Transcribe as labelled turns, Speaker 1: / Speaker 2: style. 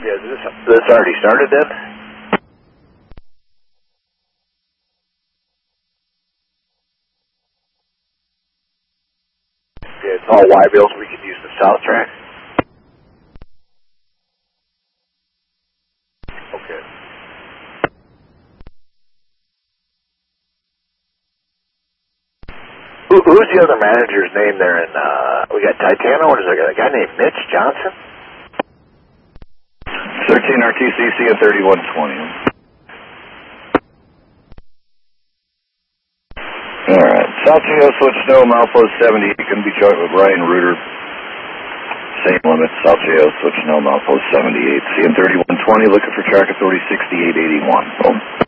Speaker 1: Yeah, this already started then? Yeah, it's all Y bills. We can use the south track. Okay. Who's the other manager's name there? And we got Titano. What is there? A guy named Mitch Johnson?
Speaker 2: 13 RTCC at 3120. Alright, South Geo switch no, milepost 70, you can be joined with Ryan Reuter. Same limit, South Geo switch no, milepost 78. CN 3120, looking for track authority 6881. Home.